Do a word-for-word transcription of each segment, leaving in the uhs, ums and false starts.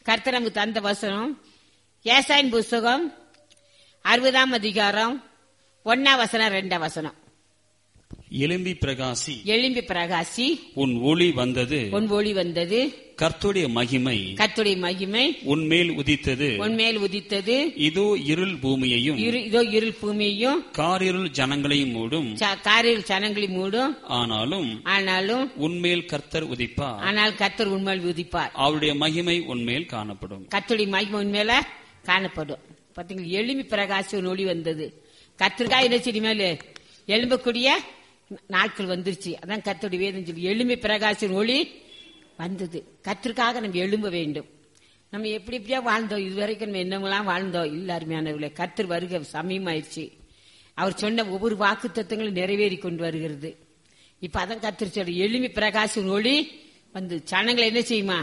கர்த்தர் நமக்கு தந்த வசனம் ஏசாயின் புஸ்தகம் அறுபதாம் அதிகாரம் ஒன்னாம் வசனம் ரெண்டாம் வசனம். எழும்பி பிரகாசி, எழும்பி பிரகாசி, உன் ஒளி வந்தது, உன் ஒளி வந்தது, கர்த்தருடைய மகிமை, கர்த்தருடைய மகிமை உன்மேல் உதித்தது, உன்மேல் உதித்தது. இதோ இருள் பூமியையும், இதோ இருள் பூமியையும் காரிருள் ஜனங்களையும் மூடும், காரிருள் ஜனங்களை மூடும். ஆனாலும் ஆனாலும் உன்மேல் கர்த்தர் உதிப்பார், ஆனால் கர்த்தர் உன்மேல் உதிப்பார். அவருடைய மகிமை உன்மேல் காணப்படும். கர்த்தருடைய மகிமை உன்மேல காணப்படும். பாத்தீங்களா, எழும்பி பிரகாசி ஒரு ஒளி வந்தது. கர்த்தருக்காக என்ன செடி மேல எழும்பக்கூடிய நாட்கள் வந்துருச்சு. அதான் கர்த்தருடைய வேதம் சொல்லி எழும்பி பிரகாசி ஒளி வந்தது. கர்த்தருக்காக நம்ம எழும்ப வேண்டும். நம்ம எப்படி எப்படியா வாழ்ந்தோம், இதுவரைக்கும் நம்ம என்னவெல்லாம் வாழ்ந்தோம் இல்ல அருமையானவர்களே. கர்த்தர் வருக சமயமாயிருச்சு. அவர் சொன்ன ஒவ்வொரு வாக்கு தத்துவங்களும் நிறைவேறி கொண்டு வருகிறது. இப்ப அதான் கர்த்தர் சொல்ற எழும்பி பிரகாசி ஒளி வந்து சனங்களை என்ன செய்யுமா,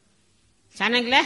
சனங்களை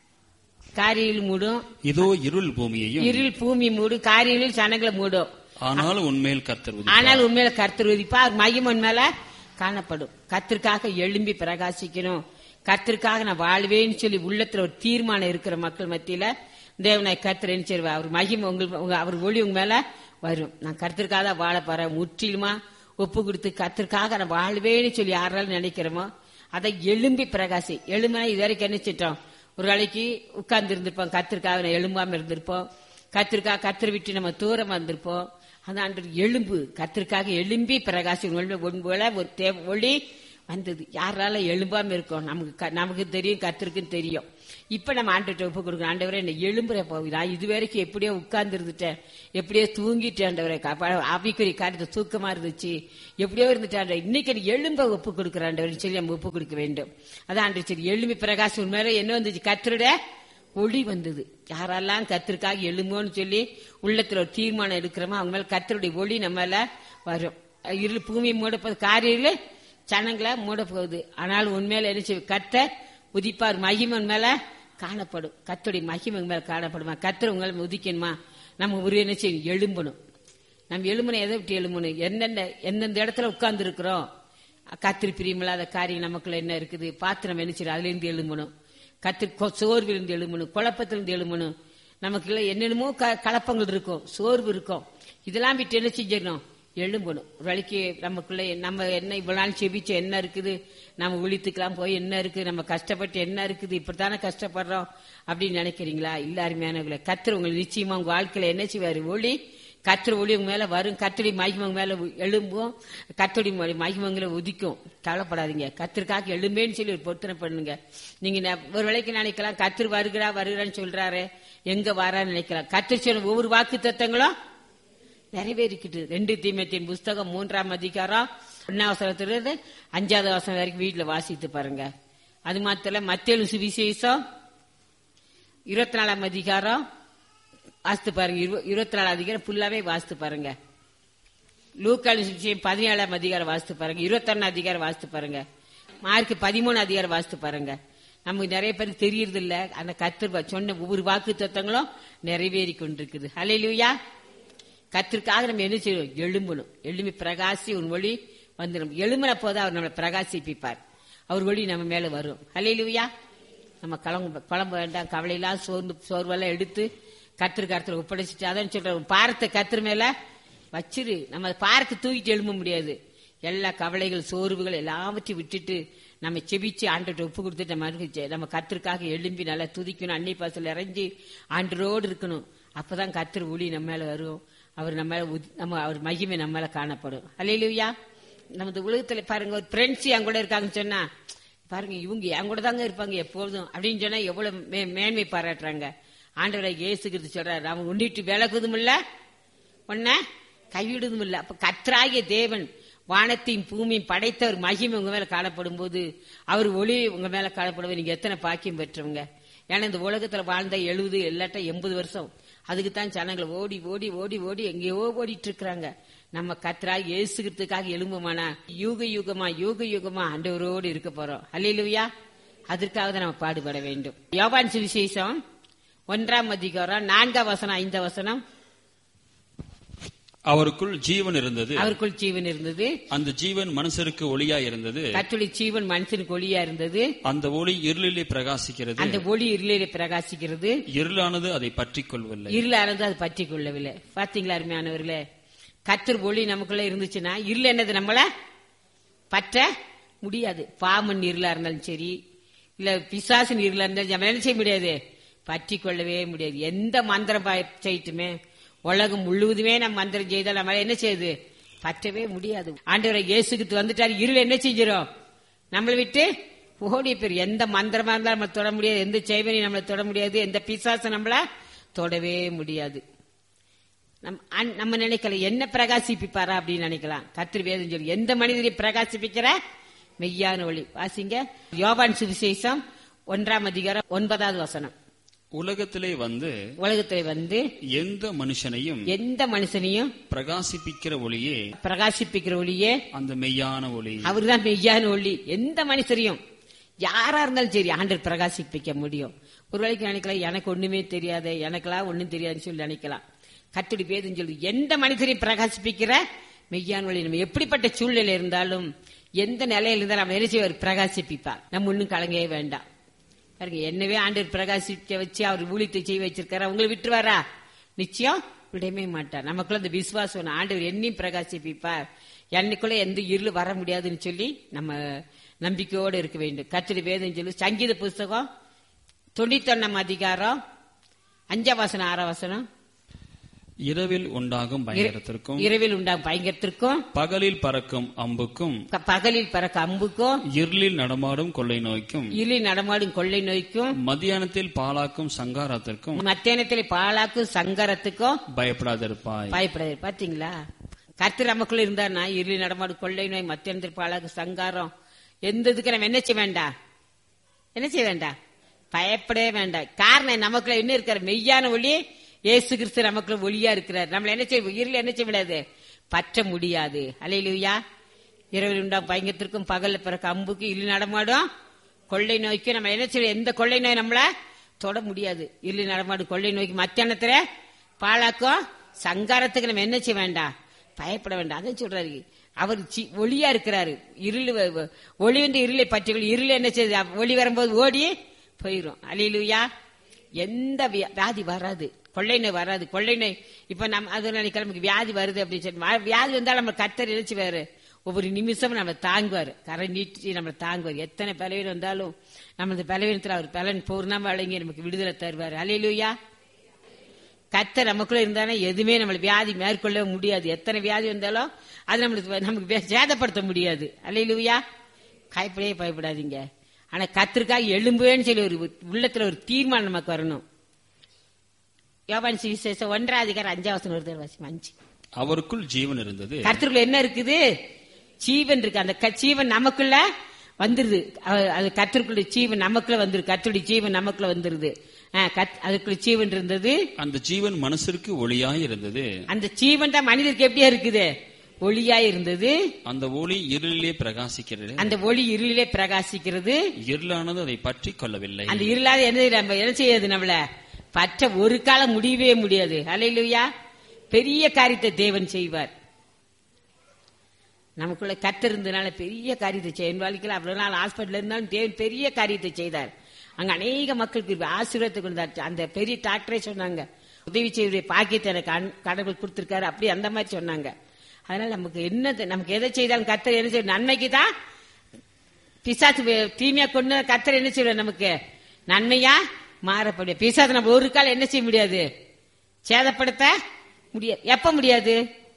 காரியில் மூடும். இதோ இருள் பூமியையும், இருள் பூமி மூடும், காரியில் சனங்களை மூடும். ஆனால் உண்மையில் கர்த்தர் ஆனால் உண்மையில கர்த்தர் உதிப்பார், மகிமை உண்மையில காணப்படும். கர்த்தருக்காக எழும்பி பிரகாசிக்கணும். கர்த்தருக்காக நான் வாழ்வேன்னு சொல்லி உள்ளத்துல ஒரு தீர்மானம் இருக்கிற மக்கள் மத்தியில தேவனாய் கர்த்தர் என்ன செய்வார், அவர் மகிமை உங்களுக்கு, அவர் ஒளி உங்க மேல வரும். நான் கர்த்தருக்காக தான் வாழ போறேன் முற்றிலுமா ஒப்பு கொடுத்து கர்த்தருக்காக நான் வாழ்வேன்னு சொல்லி யாராலும் நினைக்கிறோமோ அதை எழும்பி பிரகாசி. எழும்பினா இது வரைக்கும் என்ன செஞ்சோம், ஒரு வேளைக்கு உட்கார்ந்து இருந்திருப்போம், கர்த்தருக்காக எழும்பாம இருந்திருப்போம், கர்த்தருக்காக கர்த்தர் விட்டு நம்ம தூரமா இருந்திருப்போம். அந்த எலும்பு கர்த்தருக்காக எழும்பி பிரகாசி ஒரு தேவ ஒளி வந்தது. யாரால எழும்பாம இருக்கோம், நமக்கு நமக்கு தெரியும், கர்த்தருக்கும் தெரியும். இப்ப நம்ம ஆண்டவர்கிட்ட ஒப்பு கொடுக்கணும். ஆண்டவரே என்ன எழும்புற போகுது, நான் இது வரைக்கும் எப்படியோ உட்கார்ந்து இருந்துட்டேன், எப்படியோ தூங்கிட்டேன் ஆண்டவரே, அபிக்குரிய காரியத்தை தூக்கமா இருந்துச்சு, எப்படியோ இருந்துட்டேன், இன்னைக்கு எழும்ப ஒப்பு கொடுக்குற ஆண்டவர் சொல்லி நம்ம ஒப்பு கொடுக்க வேண்டும். அதான் ஆண்டு சரி எழும்பி பிரகாசி உண்மையில என்ன வந்துச்சு, கர்த்தருடைய ஒளி வந்தது. யாரெல்லாம் கர்த்தருக்காக எழும்போன்னு சொல்லி உள்ளத்துல ஒரு தீர்மானம் எடுக்கிறோமோ அவங்க மேல கர்த்தருடைய ஒளி நம்மள வரும். இருள் பூமியை மூட போகுது, காரியில் சனங்களை மூட போகுது. ஆனாலும் உண்மையில என்ன செய்யும், கர்த்தர் உதிப்பார், மகிமை மேல காணப்படும். கர்த்தருடைய மகிமை மேல காணப்படுமா, கர்த்தர் உங்களை உதிக்கணுமா, நம்ம ஒரு என்ன செய்யும், எழும்பணும். நம்ம எழும்பணும். எதை விட்டு எழும்பணும், எந்தெந்த எந்தெந்த இடத்துல உட்கார்ந்து இருக்கிறோம், கர்த்தர் பிரியமில்லாத காரியம் நமக்குள்ள என்ன இருக்குது பார்த்து நம்ம என்ன செய்யணும், அதுல இருந்து எழும்பணும். கத்து சோர்விலிருந்து எழுமணும், குழப்பத்திலிருந்து எழுமணும். நமக்குள்ள என்னென்னமோ கலப்பங்கள் இருக்கும், சோர்வு இருக்கும், இதெல்லாம் விட்டு என்ன செஞ்சிடணும், எழும்பணும். ஒரு வேளைக்கு நமக்குள்ள நம்ம என்ன இவ்வளவு நாள் செபிச்ச என்ன இருக்குது, நம்ம விழித்துக்கலாம் போய் என்ன இருக்கு, நம்ம கஷ்டப்பட்டு என்ன இருக்குது, இப்படித்தானே கஷ்டப்படுறோம் அப்படின்னு நினைக்கிறீங்களா? இல்ல அருமையானவர்களே, கர்த்தர் உங்களுக்கு நிச்சயமா உங்க வாழ்க்கையில என்ன செய்வாரு, ஒளி கர்த்தர் ஒளி உங்க மேல வரும், கர்த்தருடைய மகிமை உங்க மேல எழும்பும், கர்த்தருடைய மகிமைங்களை உதிக்கும். கவலைப்படாதீங்க, கர்த்தருக்காக எழும்பேன்னு சொல்லி ஒரு பொருத்தனை பண்ணுங்க. நீங்க ஒரு வேளைக்கு நினைக்கலாம், கர்த்தர் வருகிறா வருகிறான்னு சொல்றாரு, எங்க வாரான்னு நினைக்கலாம். கர்த்தர் சொன்ன ஒவ்வொரு வாக்கு தத்தங்களும் நிறைவேறிக்கிட்டு. ரெண்டு தீமோத்தேயு புஸ்தகம் மூன்றாம் அதிகாரம் ஒன்னாம் வசனத்திலிருந்து அஞ்சாவது வசனம் வரைக்கும் வீட்டுல வாசித்து பாருங்க. அது மாத்திரம் மத்தேயு சுவிசேஷம் இருபத்தி நாலாம் அதிகாரம் வாசித்து பாருங்க, இருபத்தி நாலாம் அதிகாரம் ஃபுல்லாவே வாசித்து பாருங்க. லூக்காவின் சுவிசேஷம் பதினேழாம் அதிகாரம் வாசித்து பாருங்க, இருபத்தி ஒன்னாம் அதிகாரம் வாசித்து பாருங்க, மார்க் பதிமூணு அதிகாரம் வாசித்து பாருங்க. நமக்கு நிறைய பேருக்கு தெரியறது இல்ல, அந்த கர்த்தர் சொன்ன ஒவ்வொரு வாக்கு தத்தங்களும் நிறைவேறி கொண்டிருக்குது. ஹல்லேலூயா. கர்த்தருக்காக நம்ம என்ன செய்யணும், எழும்பணும். எழும்பி பிரகாசி உன் ஒளி வந்து நம்ம எழும்பின போது அவர் நம்மளை பிரகாசிப்பிப்பார், அவர் ஒளி நம்ம மேல வரும். ஹல்லேலூயா. நம்ம கிளம்பு குழம்பு வேண்டாம், கவலையெல்லாம் சோர்ந்து சோர்வெல்லாம் எடுத்து கர்த்தர் கர்த்தர் ஒப்படைச்சிட்டு அதான் சொல்ற, பாரத்தை கர்த்தர் மேல வச்சிரு. நம்ம பாரத்தை தூக்கிட்டு எழும்ப முடியாது. எல்லா கவலைகள் சோர்வுகள் எல்லாவற்றையும் விட்டுட்டு நம்ம செபிச்சு ஆண்டோட ஒப்பு கொடுத்துட்டு நம்ம நம்ம கர்த்தருக்காக எழும்பி நல்லா துதிக்கணும், அன்னை பாசல் இறங்கி ஆண்டரோடு இருக்கணும். அப்பதான் கர்த்தர் ஒளி நம்ம மேல வரும், அவர் நம்ம நம்ம அவர் மகிமை நம்ம மேல காணப்படும். அல்லேலூயா. நமது உலகத்துல பாருங்க, ஒரு ஃப்ரெண்ட்ஸ் என் கூட இருக்காங்கன்னு சொன்னா பாருங்க, இவங்க என் கூட தாங்க இருப்பாங்க எப்போதும் அப்படின்னு சொன்னா எவ்வளவு மேன்மை பாராட்டுறாங்க. ஆண்டவரை இயேசுகிறது சொல்றாரு, அவன் உண்டிட்டு விலகுதும் இல்ல, உன்ன கைவிடுதும் இல்ல. அப்ப கர்த்தராகிய தேவன் வானத்தையும் பூமியும் படைத்த ஒரு மகிமை உங்க மேல காணப்படும் போது அவர் ஒளி உங்க மேல காணப்படுவது நீங்க எத்தனை பாக்கியம் பெற்றவங்க. ஏன்னா இந்த உலகத்துல வாழ்ந்த எழுபது இல்லாட்ட எண்பது வருஷம் அதுக்குத்தான் ஜனங்களை ஓடி ஓடி ஓடி ஓடி எங்கேயோ ஓடிட்டு இருக்கிறாங்க. நம்ம கர்த்தராகிய இயேசுகிறதுக்காக எழும்புமானா யூக யுகமா யூக யுகமா ஆண்டவரோடு இருக்க போறோம். அல்லேலூயா. அதற்காக தான் நம்ம பாடுபட வேண்டும். யோவான் சுவிசேஷம் ஒன்றாம் அதிகாரம் நான்காம் வசனம் ஐந்தாம் வசனம். அவருக்குள் ஜீவன் இருந்தது. அவருக்குள் ஜீவன் இருந்தது. அந்த ஜீவன் மனுஷருக்கு ஒளியா இருந்தது. கர்த்தருடைய ஜீவன் மனுஷனுக்கு ஒளியா இருந்தது. அந்த ஒளி இருளிலே பிரகாசிக்கிறது. அந்த ஒளி இருளிலே பிரகாசிக்கிறது. இருளானது அதை பற்றி கொள்ளவில்லை. இருளானது அது பற்றி கொள்ளவில்லை. பாத்தீங்களா அருமையானவர்களே, கர்த்தர் ஒளி நமக்குள்ள இருந்துச்சுன்னா இருள் என்னது நம்மள பற்ற முடியாது. பாமன் இருளா இருந்தாலும் சரி, இல்ல பிசாசின் இருளா இருந்தாலும் நம்ம என்ன செய்ய முடியாது, பற்றி கொள்ளவே முடியாது. எந்த மந்திரம் செய்யட்டுமே, உலகம் முழுவதுமே நம்ம மந்திரம் செய்தால் நம்ம என்ன செய்யுது, பற்றவே முடியாது. ஆண்டவரை இயேசுக்கு வந்துட்டாரு, இருள் என்ன செஞ்சிடும், நம்மளை விட்டு ஓடி பேர். எந்த மந்திரமா இருந்தாலும் நம்ம தொட முடியாது, எந்த செய்வனையும் நம்மளை தொட முடியாது, எந்த பிசாசம் நம்மள தொடவே முடியாது. நம்ம நினைக்கல என்ன பிரகாசிப்பிப்பாரா அப்படின்னு நினைக்கலாம். கர்த்தர் வேதம் சொல்லி எந்த மனிதரை பிரகாசிப்பிக்கிற மெய்யான ஒளி. வாசிங்க யோவான் சுவிசேஷம் ஒன்றாம் அதிகாரம் ஒன்பதாவது வசனம். உலகத்திலே வந்து உலகத்திலே வந்து எந்த மனுஷனையும் எந்த மனுஷனையும் பிரகாசிப்பிக்கிற ஒளியே பிரகாசிப்பிக்கிற ஒளியே அந்த மெய்யான ஒளி. அவர்தான் மெய்யான ஒளி. எந்த மனுஷரையும் யாரா இருந்தாலும் சரி ஆண்டவர் பிரகாசிப்பிக்க முடியும். ஒரு வேளைக்கு நினைக்கலாம் எனக்கு ஒண்ணுமே தெரியாது, எனக்கெல்லாம் ஒண்ணும் தெரியாதுன்னு சொல்லி நினைக்கலாம். கர்த்தருடைய வேதம் சொல்லி எந்த மனிதரையும் பிரகாசிப்பிக்கிற மெய்யான ஒளி. நம்ம எப்படிப்பட்ட சூழ்நிலை இருந்தாலும் எந்த நிலையில இருந்தாலும் நம்ம என்ன செய்வார், பிரகாசிப்பிப்பார். நம்ம ஒன்னும் கலங்கவே வேண்டாம். என்னவே ஆண்டவர் பிரகாசிக்க வச்சு அவர் ஊழியத்தை செய்ய வச்சிருக்காரு, அவங்களை விட்டுருவாரா, நிச்சயம் விடவே மாட்டார். நமக்குள்ள இந்த விசுவாசம், ஆண்டவர் என்னையும் பிரகாசிப்பிப்பார், என்னைக்குள்ள எந்த இருள் வர முடியாதுன்னு சொல்லி நம்ம நம்பிக்கையோடு இருக்க வேண்டும். கர்த்தருடைய வேதம் சொல்லி சங்கீத புஸ்தகம் தொண்ணூத்தி ஒன்னாம் அதிகாரம் அஞ்சாம் வசனம் ஆறாம் வசனம். இரவில் உண்டாகும் பயங்கரத்திற்கும் இரவில் உண்டாகும் பயங்கரத்திற்கும் பகலில் பறக்கும் அம்புக்கும் பகலில் பறக்க அம்புக்கும் இருளில் நடமாடும் கொள்ளை நோய்க்கும் இருளில் நடமாடும் கொள்ளை நோய்க்கும் மத்தியானத்தில் பாலாக்கும் சங்காரத்திற்கும் மத்தியானத்தில் பாலாக்கும் சங்காரத்துக்கும் பயப்படாதிருப்பாய். பயப்படாது. பாத்தீங்களா, கர்த்தர் நமக்குள்ள இருந்தாருன்னா இருளில் நடமாடும் கொள்ளை நோய், மத்தியானத்தில் பாலாக்கும் சங்காரம், எந்த இதுக்கு நம்ம என்ன செய்ய வேண்டாம், என்ன செய்ய வேண்டாம், பயப்படவே வேண்டாம். காரணம் நமக்குள்ள என்ன இருக்காரு, மெய்யான ஒளி இயேசு கிறிஸ்து நமக்குள்ள ஒளியா இருக்கிறார். நம்மள என்ன செய்ய, இருள் என்ன செய்ய முடியாது, பற்ற முடியாது. அல்லேலூயா. இரவில் உண்டாம் பயங்கரத்திற்கும் பகல்ல பிறக்க அம்புக்கு இருள் நடமாடும் கொள்ளை நோய்க்கு நம்ம என்ன செய்ய, எந்த கொள்ளை நோய் நம்மள தொட முடியாது. இருள் நடமாடும் கொள்ளை நோய்க்கு மத்தியானத்துல பாலாக்கும் சங்காரத்துக்கு நம்ம என்ன செய்ய வேண்டாம், பயப்பட வேண்டாம். அதை சொல்றாரு, அவர் ஒளியா இருக்கிறாரு. இருள் ஒளி வந்து இருளை பற்றி, இருள் என்ன செய்யுது, ஒளி வரும்போது ஓடி போயிரும். அல்லேலூயா. எந்த வியாதி வராது, கொள்ளை நோய் வராது. கொள்ளை நோய் இப்ப நம்ம அது நினைக்கிற நமக்கு வியாதி வருது அப்படின்னு சொல்லி, வியாதி வந்தாலும் நம்ம கர்த்தர் இணைச்சு வேறு ஒவ்வொரு நிமிஷமும் நம்ம தாங்குவார், கரை நீட்டி நம்ம தாங்குவார். எத்தனை பலவீனம் வந்தாலும் நம்ம இந்த பலவீனத்தில் அவர் பலன் பூர்ணமா வழங்கி நமக்கு விடுதலை தருவார். அல்லேலூயா. கர்த்தர் நமக்குள்ள இருந்தாலும் எதுவுமே நம்மள வியாதி மேற்கொள்ள முடியாது. எத்தனை வியாதி வந்தாலும் அது நம்மளுக்கு நமக்கு சேதப்படுத்த முடியாது. அல்லேலூயா. பயப்படவே பயப்படாதீங்க. ஆனா கர்த்தருக்காக எழும்புவேன்னு சொல்லி ஒரு உள்ளத்துல ஒரு தீர்மானம் நமக்கு வரணும். யோவான் சுவிசேஷம் ஒன்றாம் அதிகாரம் அஞ்சாம் வசனம் வருது, வாசிமா. அஞ்சு. அவருக்குள் ஜீவன் இருந்தது. கர்த்தருக்குள்ள என்ன இருக்குது, ஜீவன் இருக்கு. அந்த ஜீவன் நமக்குள்ள வந்துருது. அது கர்த்தருக்குள்ள ஜீவன் நமக்குள்ள வந்துரு, கர்த்தருடைய ஜீவன் நமக்குள்ள வந்துருது. அதுக்குள்ள ஜீவன் இருந்தது. அந்த ஜீவன் மனுஷருக்கு ஒளியாய் இருந்தது. அந்த ஜீவன் தான் மனிதருக்கு எப்படியா இருக்குது, ஒளியாய் இருந்தது. அந்த ஒளி இருளிலே பிரகாசிக்கிறது. அந்த ஒளி இருளிலே பிரகாசிக்கிறது. இருளானது அதை பற்றி கொள்ளவில்லை. அந்த இருளாத என்ன என்ன செய்யாது, நம்மள பற்ற ஒரு காலம் முடியவே முடியாது. அல்லேலூயா. பெரிய காரியத்தை தேவன் செய்வார். நமக்குள்ள கர்த்தர் இருந்தனால பெரிய காரியத்தை செய்ய, என் வாழ்க்கையில் அவ்வளவு நாள் ஹாஸ்பிட்டல் இருந்தாலும் தேவன் பெரிய காரியத்தை செய்தார். அங்க அநேக மக்களுக்கு ஆசீர்வாதத்தை கொடுத்தார். அந்த பெரிய டாக்டரே சொன்னாங்க, உதவி செய்ய பாக்கியத்தை எனக்கு கடவுள் கொடுத்திருக்காரு, அப்படி அந்த மாதிரி சொன்னாங்க. அதனால நமக்கு என்ன, நமக்கு எதை செய்தாலும் கர்த்தர் என்ன செய்ய, நன்மைக்கு தான். பிசாசு தீமையா கொண்டு கர்த்தர் என்ன செய்வார், நமக்கு நன்மையா மாறப்படும். பிசாசு நம்ம ஒரு காலம் என்ன செய்ய முடியாது, சேதப்படுத்த முடியாது. எப்ப முடியாது,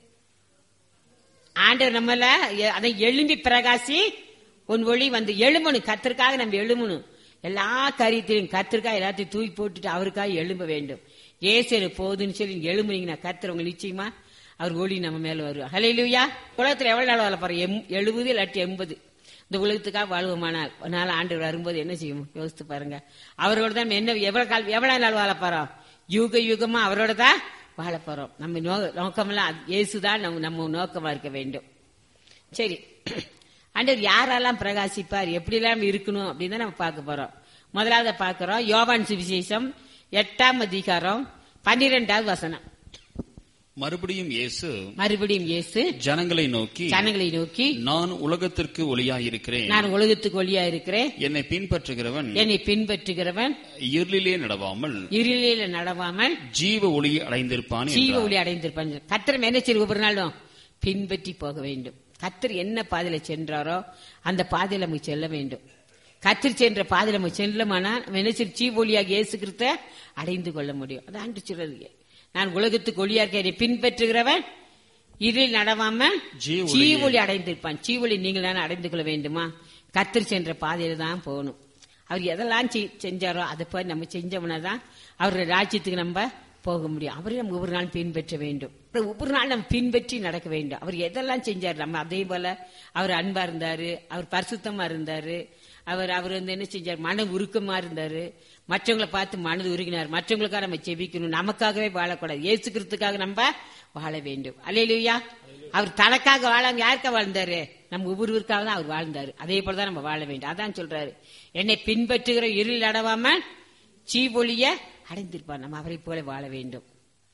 ஆண்டவர் நம்மள அதை எழும்பி பிரகாசி உன் ஒளி வந்து எழும்பணும். கர்த்தருக்காக நம்ம எழும்பணும். எல்லா காரியத்திலையும் கர்த்தருக்காக எல்லாத்தையும் தூக்கி போட்டுட்டு அவருக்காக எழும்ப வேண்டும். ஏசு போதுன்னு சொல்லி எழும்புனீங்கன்னா கர்த்தர் உங்க நிச்சயமா அவர் ஒளி நம்ம மேல வருவார். ஹல்லேலூயா. உலகத்துல எவ்வளவு நாள் வாழ போறோம், எழுபது இல்லாட்டி எண்பது. இந்த உலகத்துக்காக வாழ்வோமானால் ஒரு நாள் ஆண்டவர் வரும்போது என்ன செய்யும் யோசித்து பாருங்க. அவரோட தான் என்ன எவ்வளவு கால் எவ்வளவு நாள் வாழ போறோம், யுக யுகமா அவரோட தான் வாழ போறோம். நம்ம நோக்கமெல்லாம் இயேசுதான் நம்ம நம்ம நோக்கமா இருக்க வேண்டும். சரி, ஆண்டவர் யாரெல்லாம் பிரகாசிப்பார், எப்படி எல்லாம் இருக்கணும் அப்படின்னு நம்ம பார்க்க போறோம். முதலாவது பார்க்கிறோம் யோவான் சுவிசேஷம் எட்டாம் அதிகாரம் பன்னிரெண்டாவது வசனம். மறுபடியும் இயேசு மறுபடியும் இயேசு ஜனங்களை நோக்கி ஜனங்களை நோக்கி நான் உலகத்திற்கு ஒளியாயிருக்கிறேன். நான் உலகத்துக்கு ஒளியா இருக்கிறேன். என்னை பின்பற்றுகிறவன் என்னை பின்பற்றுகிறவன் இருளிலே நடவாமல் இருளிலே நடவாமல் ஜீவ ஒளியை அடைந்திருப்பான். ஜீவ ஒளி அடைந்திருப்பான். கர்த்தர் என்ன செய்ய ஒவ்வொரு நாளும் பின்பற்றி போக வேண்டும். கர்த்தர் என்ன பாதையில சென்றாரோ அந்த பாதையில நம்ம செல்ல வேண்டும். கர்த்தர் சென்ற பாதையில நம்ம செல்லமானா என்ன செய்ய ஜீவ ஒளியாக இயேசு கிறிஸ்துவை அடைந்து கொள்ள முடியும். அதான் சொல்றது, நான் உலகத்துக்கு ஒளியா இருக்க பின்பற்றுகிறவன் இதில் நடவாம ஜீவொளி அடைந்திருப்பான். ஜீவொளி நீங்கள் தானே அடைந்து கொள்ள வேண்டுமா? கர்த்தர் சென்ற பாதையில தான் போகணும். அவர் எதெல்லாம் செஞ்சாரோ அதை போய் நம்ம செஞ்சோம்னா தான் அவருடைய ராஜ்யத்துக்கு நம்ம போக முடியும். அவரை நம்ம ஒவ்வொரு நாள் பின்பற்ற வேண்டும். ஒவ்வொரு நாள் நம்ம பின்பற்றி நடக்க வேண்டும். அவர் எதெல்லாம் செஞ்சாரு நம்ம அதே போல அவர் அன்பா இருந்தாரு, அவர் பரிசுத்தமா இருந்தாரு, அவர் அவர் வந்து என்ன செஞ்சார், மன உருக்கமா இருந்தாரு, மற்றவங்களை பார்த்து மனது உருகினார். மற்றவங்களுக்காக நம்ம செபிக்கணும், நமக்காகவே வாழக்கூடாது, இயேசு கிறிஸ்துக்காக நம்ம வாழ வேண்டும். அல்லேலூயா. அவர் தனக்காக வாழாம யாருக்கா வாழ்ந்தாரு? நம்ம ஒவ்வொருவருக்காக தான் அவர் வாழ்ந்தாரு. அதே போலதான் நம்ம வாழ வேண்டும். அதான் சொல்றாரு, என்னை பின்பற்றுகிற இருள் அடவாம ஜீவொளிய அடைந்திருப்பார். நம்ம அவரை போல வாழ வேண்டும்.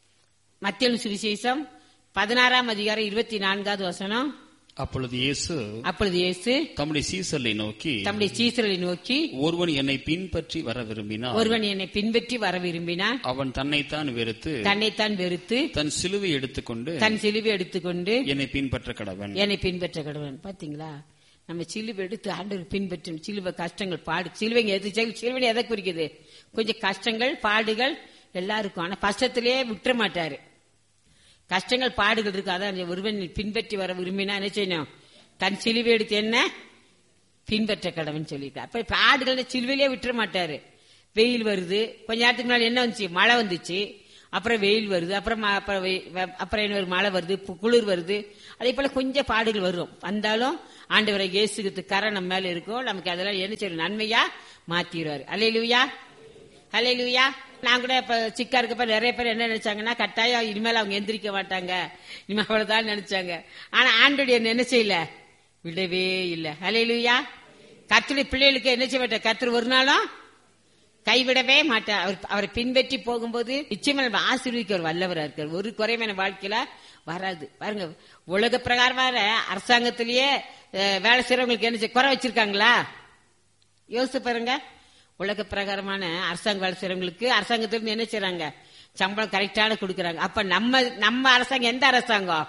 மத்தேயு சுவிசேஷம் பதினாறாம் அதிகாரம் இருபத்தி நான்காவது வசனம். அப்பொழுது இயேசு அப்பொழுது இயேசு தம்முடைய சீசர்களை நோக்கி தம்முடைய சீசர்களை நோக்கி ஒருவன் என்னை பின்பற்றி வர விரும்பினான் ஒருவன் என்னை பின்பற்றி வர விரும்பினான் அவன் தன்னைத்தான் வெறுத்து தன்னைத்தான் வெறுத்து தன் சிலுவை எடுத்துக்கொண்டு தன் சிலுவை எடுத்துக்கொண்டு என்னை பின்பற்ற கடவன் என்னை பின்பற்ற கடவன். பாத்தீங்களா, நம்ம சிலுவை எடுத்து ஆண்டவர் பின்பற்றும். சிலுவை கஷ்டங்கள் பாடு சிலுவைங்க எது சிலுவை எதை குறிக்குது? கொஞ்சம் கஷ்டங்கள் பாடுகள் எல்லாருக்கும். ஆனா கஷ்டத்திலேயே விட்டுற மாட்டாரு. கஷ்டங்கள் பாடுகள் இருக்கு. அதான் ஒருவன் பின்பற்றி வர விரும்பினா என்ன செய்யணும்? தன் சிலுவை எடுத்து என்ன பின்பற்ற கடவன் சொல்லிட்டு. அப்ப பாடுகள் சிலுவையிலே விட்டுற மாட்டாரு. வெயில் வருது, கொஞ்ச நேரத்துக்கு முன்னாடி என்ன வந்துச்சு? மழை வந்துச்சு. அப்புறம் வெயில் வருது, அப்புறம் அப்புறம் என்ன மழை வருது, குளிர் வருது. அதே போல கொஞ்சம் பாடுகள் வரும். வந்தாலும் ஆண்டவரை இயேசுக்கு கரை நம்ம மேல இருக்கும். நமக்கு அதெல்லாம் என்ன செய்யும்? நன்மையா மாத்திடுவாரு. அல்லேலூயா, அல்லேலூயா. நான் கூட இப்ப சிக்கா இருக்கப்ப நிறைய பேர் என்ன நினைச்சாங்கன்னா, கட்டாயம் இனிமேல் அவங்க எந்திரிக்க மாட்டாங்க, இனிமே அவ்வளவுதான் நினைச்சாங்க. ஆனா ஆண்டோடைய என்ன செய்யல, விடவே இல்லை. அல்லேலூயா. கர்த்தருடைய பிள்ளைகளுக்கு என்ன செய்ய மாட்டார்? கர்த்தர் ஒரு நாளும் கைவிடவே மாட்டார். அவர் அவரை பின்பற்றி போகும்போது நிச்சயமா நம்ம ஆசீர்வதிக்க ஒரு வல்லவரா இருக்கார். ஒரு குறைவான வாழ்க்கையில வராது. பாருங்க, உலக பிரகாரமான அரசாங்கத்திலேயே வேலை செய்யறவங்களுக்கு என்ன குறை வச்சிருக்காங்களா? யோசிச்சு பாருங்க. உலக பிரகாரமான அரசாங்க வேலை செய்யறவங்களுக்கு அரசாங்கத்திலிருந்து என்ன செய்யறாங்க? சம்பளம் கரெக்டான கொடுக்கறாங்க. அப்ப நம்ம நம்ம அரசாங்கம் எந்த அரசாங்கம்?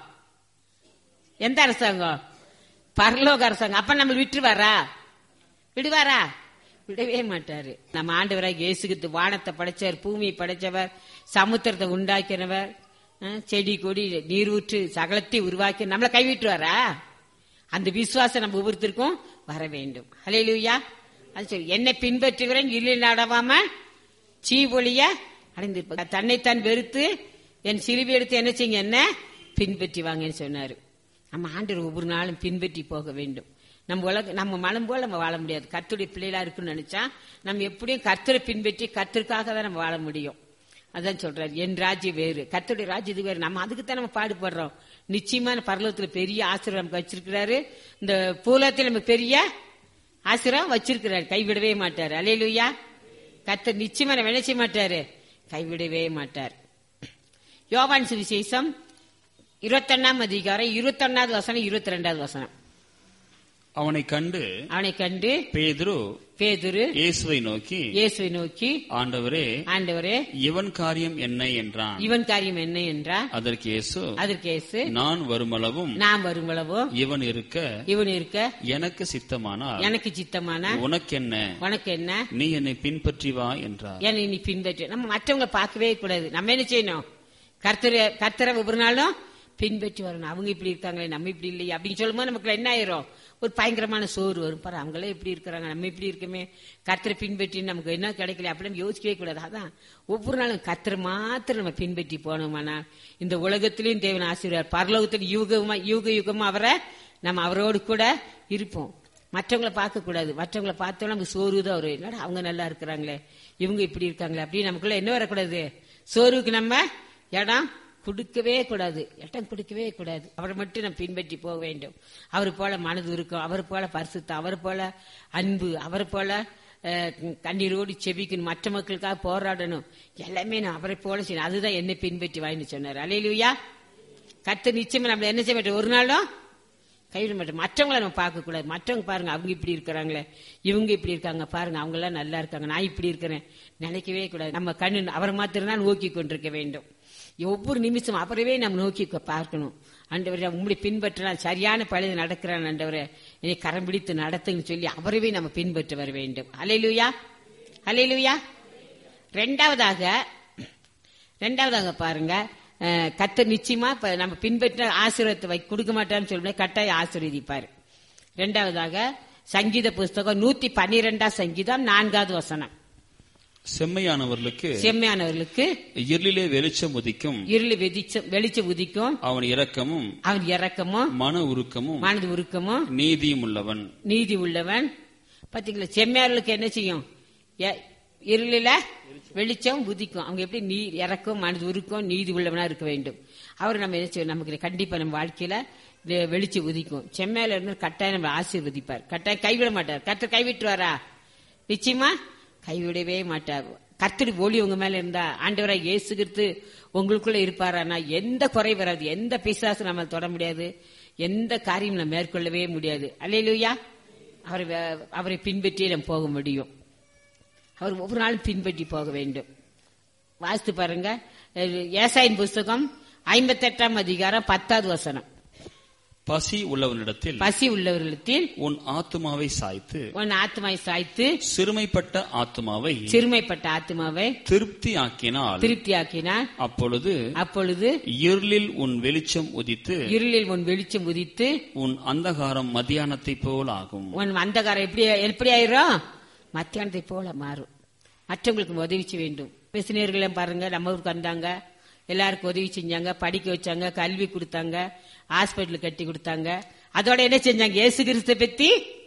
எந்த அரசாங்கம்? பரலோக அரசாங்கம். அப்ப நம்ம விட்டுருவாரா? விடுவாரா? விடவே மாட்டாரு. நம்ம ஆண்டவராக இயேசுகிறிஸ்து வானத்தை படைச்சவர், பூமியை படைச்சவர், சமுத்திரத்தை உண்டாக்கினவர், செடி கொடி நீரூற்று சகலத்தை உருவாக்கி நம்மளை கைவிட்டுவாரா? அந்த விசுவாசம் நம்ம ஒவ்வொருத்தருக்கும் வர வேண்டும். ஹல்லேலூயா. அது சரி, என்னை பின்பற்றுகிறேன் இருளில் நடவாம சீவொளிய அடைந்திருப்ப. தன்னைத்தான் வெறுத்து என் சிலுவை எடுத்து என்ன செய்யுங்க, என்ன பின்பற்றி வாங்கன்னு சொன்னாரு. நம்ம ஆண்டவர் ஒவ்வொரு நாளும் பின்பற்றி போக வேண்டும். நம்ம உலக நம்ம மனம் போல நம்ம வாழ முடியாது. கர்த்தருடைய பிள்ளைகளா இருக்குன்னு நினைச்சா நம்ம எப்படியும் கர்த்தரை பின்பற்றி கர்த்தருக்காக தான் நம்ம வாழ முடியும். அதான் சொல்றாரு, என் ராஜ்யம் வேறு, கர்த்தருடைய ராஜ்யத்துக்கு வேறு. நம்ம அதுக்குத்தான் நம்ம பாடுபடுறோம். நிச்சயமான பரலோகத்துல பெரிய ஆசீர்வாதம் நமக்கு வச்சிருக்கிறாரு. இந்த பூலத்தில் நம்ம பெரிய ஆசீர்வாதம் வச்சிருக்கிறாரு. கைவிடவே மாட்டாரு. அல்லேலூயா. கர்த்தர் நிச்சயமா என்ன செய்ய மாட்டாரு? கைவிடவே மாட்டார். யோவான் சுவிசேஷம் இருபத்தி ஒன்னாம் அதிகாரம் இருபத்தி ஒன்னாவது வசனம் இருபத்தி ரெண்டாவது வசனம். அவனை கண்டு அவனை கண்டு பேதுரு பேதுரு இயேசுவை நோக்கி இயேசுவை நோக்கி ஆண்டவரே ஆண்டவரே இவன் காரியம் என்ன என்றான். இவன் காரியம் என்ன என்றான். அதற்கு இயேசு அதற்கு இயேசு நான் வருமளவும் நான் வருமளவும் இவன் இருக்க இவன் இருக்க எனக்கு சித்தமானால் எனக்கு சித்தமான உனக்கு என்ன உனக்கு என்ன நீ என்னை பின்பற்றி வா என்றார். என்னை நீ பின்பற்றி. நம்ம மற்றவங்களை பார்க்கவே கூடாது. நம்ம என்ன செய்யணும்? கர்த்தரை கர்த்தரை ஒவ்வொரு நாளும் பின்பற்றி வரணும். அவங்க இப்படி இருக்காங்களே, நம்ம இப்படி இல்லையே அப்படின்னு சொல்லும்போது நமக்கு என்ன ஆயிரும்? ஒரு பயங்கரமான சோறு வரும். பாரு, அவங்களே இப்படி இருக்கிறாங்க, நம்ம இப்படி இருக்கமே, கர்த்தரை பின்பற்றி நமக்கு என்ன கிடைக்கல அப்படின்னு யோசிக்கவே கூடாது. அதான் ஒவ்வொரு நாளும் கர்த்தரை மாத்திரம் நம்ம பின்பற்றி போனோமானா இந்த உலகத்திலையும் தேவன் ஆசீர்வாதம், பரலோகத்தில் யூகமா யூக யுகமா அவரை நம்ம அவரோடு கூட இருப்போம். மற்றவங்களை பார்க்க கூடாது. மற்றவங்களை பார்த்தோம் நமக்கு சோறுதான் வரும். என்னடா அவங்க நல்லா இருக்கிறாங்களே, இவங்க இப்படி இருக்காங்களே அப்படின்னு நமக்குள்ள என்ன வரக்கூடாது? சோறுக்கு நம்ம இடம் கொடுக்கவே கூடாது. இடம் கொடுக்கவே கூடாது. அவரை மட்டும் நம்ம பின்பற்றி போக வேண்டும். அவர் போல மனது இருக்கும், அவர் போல பரிசுத்தம், அவர் போல அன்பு, அவர் போல கண்ணீரோடு செபிக்கணும், மற்ற மக்களுக்காக போராடணும். எல்லாமே நான் அவரை போல செய்யணும். அதுதான் என்னை பின்பற்றி வாயின்னு சொன்னார். அல்லேலூயா. கர்த்தர் நிச்சயமா நம்ம என்ன செய்ய மாட்டோம், ஒரு நாளும் கைவிட மாட்டோம். மற்றவங்கள நம்ம பார்க்க கூடாது. மற்றவங்க பாருங்க, அவங்க இப்படி இருக்கிறாங்களே, இவங்க இப்படி இருக்காங்க பாருங்க, அவங்க எல்லாம் நல்லா இருக்காங்க, நான் இப்படி இருக்கிறேன் நினைக்கவே கூடாது. நம்ம கண்ணு அவரை மாத்திரம் தான் நோக்கி கொண்டிருக்க வேண்டும். ஒவ்வொரு நிமிஷம் அவரவே நம்ம நோக்கி பார்க்கணும். ஆண்டவரே உங்களை பின்பற்றினால் சரியான பழைய நடக்கிறான், ஆண்டவரே என்னை கரம் பிடித்து நடத்துன்னு சொல்லி அவரவே நம்ம பின்பற்ற வர வேண்டும். அல்லேலூயா, அல்லேலூயா. ரெண்டாவதாக ரெண்டாவதாக பாருங்க, கர்த்தர் நிச்சயமா நம்ம பின்பற்ற ஆசீர்வாதத்தை கொடுக்க மாட்டான்னு சொல்ல, கட்டாய ஆசீர்வதிப்பார். ரெண்டாவதாக சங்கீத புஸ்தகம் நூத்தி பன்னிரெண்டாம் சங்கீதம் நான்காவது வசனம். செம்மையானவர்களுக்கு செம்மையானவர்களுக்கு இருளிலே வெளிச்சம் உதிக்கும், இருளி வெளிச்சம் வெளிச்சம் உதிக்கும். அவன் இரக்கமும் அவன் இரக்கமும் மன உருக்கமும் மனது உருக்கமும் நீதியும் உள்ளவன். நீதி உள்ளவன். பாத்தீங்களா, செம்மையாளர்களுக்கு என்ன செய்யும், இருளில வெளிச்சம் உதிக்கும். அவங்க எப்படி நீ இறக்கும் மனது உருக்கும் நீதி உள்ளவனா இருக்க வேண்டும். அவர் நம்ம என்ன செய்வோம், நமக்கு கண்டிப்பா நம்ம வாழ்க்கையில வெளிச்சம் உதிக்கும். செம்மையில இருந்து கட்டாயம் நம்ம ஆசீர்வதிப்பார். கட்டாயம் கைவிட மாட்டார். கர்த்தர் கைவிட்டுவாரா? நிச்சயமா கைவிடவே மாட்டார். கர்த்தர் ஒளி உங்க மேல இருந்தா, ஆண்டவராய் இயேசு கிறிஸ்து உங்களுக்குள்ள இருப்பாரானா எந்த குறை வராது, எந்த பிசாசு நம்ம தொட முடியாது, எந்த காரியம் நம்ம மேற்கொள்ளவே முடியாது. அல்லேலூயா. அவரை அவரை பின்பற்றி நம்ம போக முடியும். அவர் ஒவ்வொரு நாளும் பின்பற்றி போக வேண்டும். வாசித்து பாருங்க, ஏசாயின் புஸ்தகம் ஐம்பத்தி எட்டாம் அதிகாரம் பத்தாவது வசனம். பசி உள்ளவனிடத்தில் பசி உள்ளவர்களிடத்தில் உன் ஆத்துமாவை சாய்த்து உன் ஆத்துமாவை சாய்த்து சிறுமைப்பட்ட ஆத்துமாவை சிறுமைப்பட்ட ஆத்துமாவை திருப்தி ஆக்கினால் திருப்தி ஆக்கினால் அப்பொழுது அப்பொழுது இருளில் உன் வெளிச்சம் உதித்து இருளில் உன் வெளிச்சம் உதித்து உன் அந்தகாரம் மத்தியானத்தை போல் ஆகும். உன் அந்தகாரம் எப்படி எப்படி ஆயிரும், மத்தியானத்தை போல மாறும். மற்றவங்களுக்கு உதவி செய்ய வேண்டும். பேசினர்களையும் பாருங்க, நம்ம ஊருக்கு வந்தாங்க, எல்லாருக்கும் உதவி செஞ்சாங்க, படிக்க வச்சாங்க, கல்வி கொடுத்தாங்க, ஹாஸ்பிட்டல் கட்டி கொடுத்தாங்க. அதோட என்ன செஞ்சாங்க, இயேசு கிறிஸ்துவை பத்தி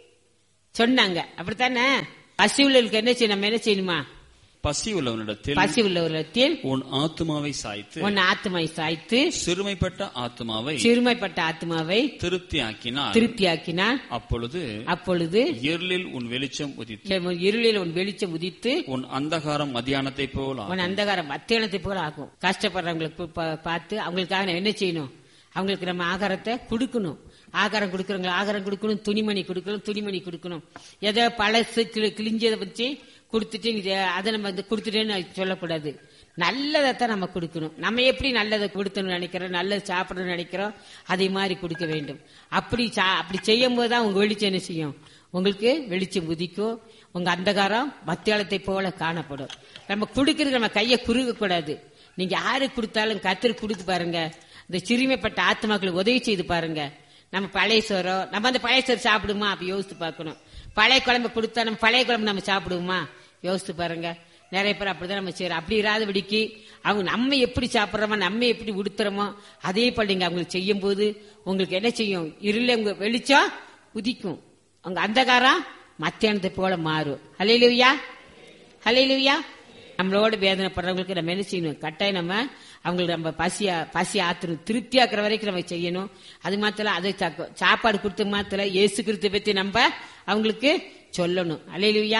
சொன்னாங்க. அப்படித்தானே? பசி உள்ளவர்களுக்கு என்ன செய்யணும், நம்ம என்ன செய்யணுமா, பசி உள்ளவனிடத்தில் பசி உள்ளவரிடத்தில் உன் ஆத்துமாவை சாய்த்து உன் ஆத்துமாவை சாய்த்து சிறுமைப்பட்ட ஆத்துமாவை சிறுமைப்பட்ட ஆத்துமாவை திருப்தி ஆக்கினார் திருப்தி ஆக்கினார் அப்பொழுது அப்பொழுது இருளில் உன் வெளிச்சம் உதித்து இருளில் உன் வெளிச்சம் உதித்து உன் அந்தகாரம் மத்தியானத்தை போல் உன் அந்தகாரம் மத்தியானத்தை போல ஆகும். கஷ்டப்படுறவங்களுக்கு பார்த்து அவங்களுக்காக என்ன செய்யணும், அவங்களுக்கு நம்ம ஆகாரத்தை கொடுக்கணும். ஆகாரம் கொடுக்கறவங்க ஆகாரம் கொடுக்கணும், துணிமணி கொடுக்கணும், துணிமணி கொடுக்கணும். ஏதோ பழசு கிழிஞ்சதை வச்சு கொடுத்துட்டு அதை நம்ம கொடுத்துட்டேன்னு சொல்லக்கூடாது. நல்லதைத்தான் நம்ம கொடுக்கணும். நம்ம எப்படி நல்லதை கொடுத்தணும்னு நினைக்கிறோம், நல்லது சாப்பிடணும்னு நினைக்கிறோம், அதே மாதிரி கொடுக்க வேண்டும். அப்படி அப்படி செய்யும் போதுதான் உங்க வெளிச்சம் என்ன செய்யும், உங்களுக்கு வெளிச்சம் உதிக்கும். உங்க அந்தகாரம் மத்தியாலத்தை போல காணப்படும். நம்ம கொடுக்கறது நம்ம கையை குறுக கூடாது. நீங்க யாரு கொடுத்தாலும் கர்த்தருக்கு கொடுத்து பாருங்க. இந்த சிறுமைப்பட்ட ஆத்மாக்களுக்கு உதவி செய்து பாருங்க. நம்ம பழைய சோறோ நம்ம அந்த பழைய சோறு சாப்பிடுமா, அப்ப யோசித்து பார்க்கணும். பழைய குழம்பு கொடுத்தா நம்ம பழைய குழம்பு நம்ம சாப்பிடுவோமா, யோசித்து பாருங்க. நிறைய பேர் அப்படிதான் நம்ம செய்யறோம். அப்படி இராத விடிக்கு அவங்க நம்ம எப்படி சாப்பிட்றோமோ, நம்ம எப்படி உடுத்துறோமோ அதே போல நீங்க அவங்களுக்கு செய்யும் போது உங்களுக்கு என்ன செய்யும், இருள உங்க வெளிச்சம் உதிக்கும். அவங்க அந்தகாரம் மத்தியானத்தை போல மாறும். ஹல்லேலூயா, ஹல்லேலூயா. நம்மளோட வேதனைப்படுறவங்களுக்கு நம்ம என்ன செய்யணும், கட்டாயம் நம்ம அவங்களுக்கு நம்ம பசியா பசி ஆத்தணும், திருப்தி ஆக்குற வரைக்கும் நம்ம செய்யணும். அது மாத்திரம் அதை சாப்பாடு கொடுத்த மாத்திரம் இயேசு கிறிஸ்துவை பத்தி நம்ம அவங்களுக்கு சொல்லணும். அல்லேலூயா.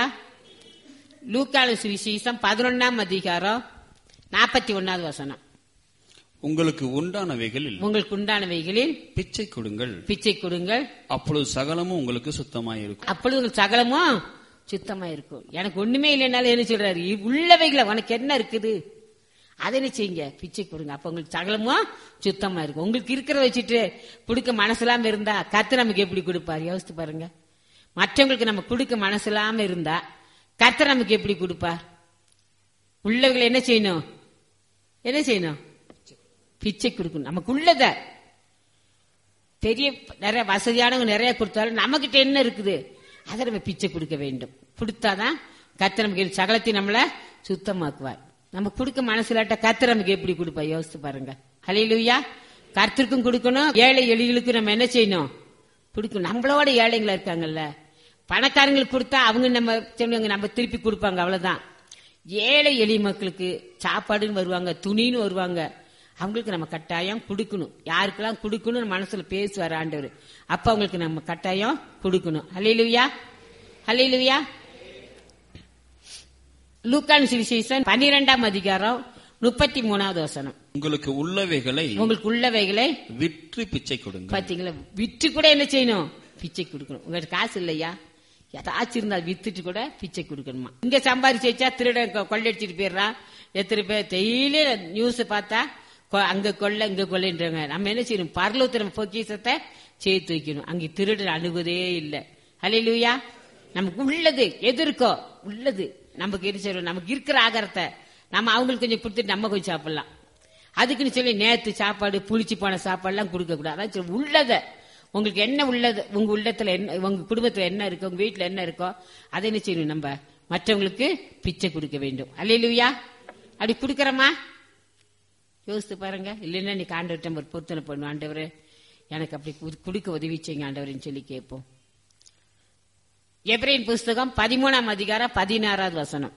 லூக்கான சுவிசேஷம் பதினொன்னாம் அதிகாரம் நாற்பத்தி ஒன்னாவது வசனம். உங்களுக்கு உண்டானவைகளில் உங்களுக்கு உண்டானவைகளில் பிச்சை கொடுங்கள் பிச்சை கொடுங்கள் அப்பொழுது சகலமும் உங்களுக்கு சுத்தமாயிருக்கும். அப்பொழுது சகலமும் சுத்தமா இருக்கும். எனக்கு ஒண்ணுமே இல்லைனாலும் என்ன சொல்றாரு, உள்ளவைகளை உனக்கு என்ன இருக்குது அதை என்ன செய்யுங்க, பிச்சை கொடுங்க. அப்ப உங்களுக்கு சகலமும் சுத்தமா இருக்கும். உங்களுக்கு இருக்கிற வச்சுட்டு கொடுக்க மனசில்லாம இருந்தா கர்த்தர் நமக்கு எப்படி கொடுப்பாரு, யோசித்து பாருங்க. மற்றவங்களுக்கு நம்ம கொடுக்க மனசில்லாம இருந்தா கர்த்தர் நமக்கு எப்படி கொடுப்பார்? உள்ளவங்களை என்ன செய்யணும், என்ன செய்யணும், பிச்சை கொடுக்கணும். நமக்கு உள்ளத பெரிய நிறைய வசதியானவங்க நிறைய கொடுத்தாலும் நம்ம கிட்ட என்ன இருக்குது அதை நம்ம பிச்சை கொடுக்க வேண்டும். கொடுத்தாதான் கர்த்தர் நமக்கு சகலத்தை நம்மள சுத்தமாக்குவார். நம்ம கொடுக்க மனசுலாட்ட கர்த்தர் நமக்கு எப்படி கொடுப்பா, யோசித்து பாருங்க. ஹல்லேலூயா. கர்த்தருக்கும் கொடுக்கணும், ஏழை எளிகளுக்கு நம்ம என்ன செய்யணும், கொடுக்கணும். நம்மளோட ஏழைங்களா இருக்காங்கல்ல, பணக்காரங்களுக்கு கொடுத்தா அவங்க நம்ம சொல்லுவாங்க, நம்ம திருப்பி கொடுப்பாங்க, அவ்வளவுதான். ஏழை எளிய மக்களுக்கு சாப்பாடுன்னு வருவாங்க, துணின்னு வருவாங்க, அவங்களுக்கு நம்ம கட்டாயம் கொடுக்கணும். யாருக்கெல்லாம் கொடுக்கணும் மனசுல பேசுவார் ஆண்டவர், அப்ப அவங்களுக்கு நம்ம கட்டாயம் கொடுக்கணும். ஹல்லேலூயா, ஹல்லேலூயா. லூக்கான் சுவிசேஷம் பன்னிரெண்டாம் அதிகாரம் முப்பத்தி மூணாவது வசனம். உங்களுக்கு உள்ளவைகளை உங்களுக்கு உள்ளவைகளை விற்று பிச்சை கொடுங்க. பாத்தீங்களா, விற்று கூட என்ன செய்யணும்? பிச்சை கொடுக்கணும். உங்களுக்கு காசு இல்லையா, ஏதாச்சும் இருந்தால் வித்துட்டு கூட பிச்சை கொடுக்கணுமா? இங்க சம்பாதிச்சு வச்சா திருட கொள்ளடிச்சிட்டு போயிடுறான். எத்தனை பேர் டெய்லி நியூஸ் பார்த்தா அங்க கொள்ள இங்க கொள்ளைன்றாங்க. நம்ம என்ன செய்யணும்? பரலோகத்துல நம்ம பொக்கிஷத்தை சேர்த்து வைக்கணும். அங்க திருட அணுகுதே இல்லை. ஹல்லேலூயா. நமக்கு உள்ளது எது இருக்கோ உள்ளது நமக்கு என்ன செய்யணும்? நமக்கு இருக்கிற ஆகாரத்தை நம்ம அவங்களுக்கு கொஞ்சம் கொடுத்துட்டு நம்ம கொஞ்சம் சாப்பிடலாம். அதுக்குன்னு சொல்லி நேத்து சாப்பாடு புளிச்சு போன சாப்பாடு எல்லாம் கொடுக்க கூடாது. அதான் உள்ளத உங்களுக்கு என்ன உள்ளது, உங்க உள்ளத்துல என்ன, உங்க குடும்பத்துல என்ன இருக்கோ, உங்க வீட்டுல என்ன இருக்கோ அதை என்ன செய்யணும்? நம்ம மற்றவங்களுக்கு பிச்சை கொடுக்க வேண்டும். அல்லேலூயா. அப்படி கொடுக்கறமா யோசித்து பாருங்க. இல்லைன்னா நீ ஆண்டவர்கிட்ட ஒரு பொருத்தனை பண்ணும், ஆண்டவரே எனக்கு அப்படி கொடுக்க உதவி செய்யுங்க ஆண்டவர்னு சொல்லி கேட்போம். எபிரேயர் புஸ்தகம் பதிமூணாம் அதிகாரம் பதினாறாவது வசனம்.